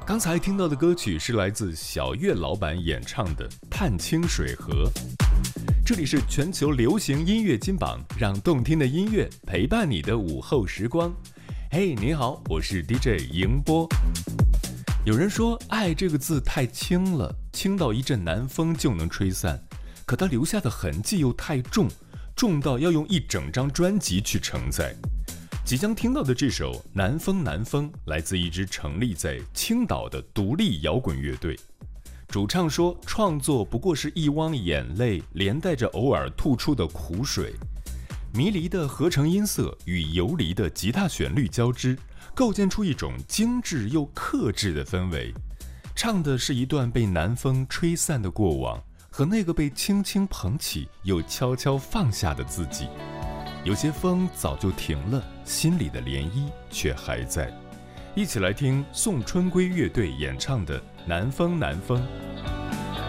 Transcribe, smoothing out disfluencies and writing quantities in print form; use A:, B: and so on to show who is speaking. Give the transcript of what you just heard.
A: 刚才听到的歌曲是来自小岳老板演唱的《探清水河》。这里是全球流行音乐金榜，让动听的音乐陪伴你的午后时光。嘿，你好，我是 DJ 迎波。有人说爱这个字太轻了，轻到一阵南风就能吹散，可它留下的痕迹又太重，重到要用一整张专辑去承载。即将听到的这首《南风南风》来自一支成立在青岛的独立摇滚乐队。主唱说，创作不过是一汪眼泪连带着偶尔吐出的苦水，迷离的合成音色与游离的吉他旋律交织，构建出一种精致又克制的氛围。唱的是一段被南风吹散的过往，和那个被轻轻捧起又悄悄放下的自己。有些风早就停了，心里的涟漪却还在。一起来听宋春归乐队演唱的《南风南风》。